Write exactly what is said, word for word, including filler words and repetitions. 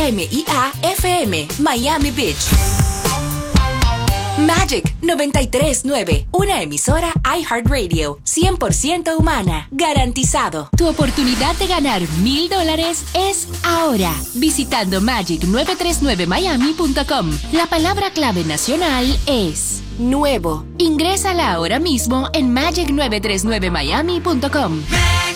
M I A F M, Miami Beach. Magic noventa y tres punto nueve, una emisora iHeartRadio, cien por ciento humana, garantizado. Tu oportunidad de ganar mil dólares es ahora, visitando magic nueve tres nueve miami punto com. La palabra clave nacional es nuevo. Ingrésala ahora mismo en magic nueve tres nueve miami punto com.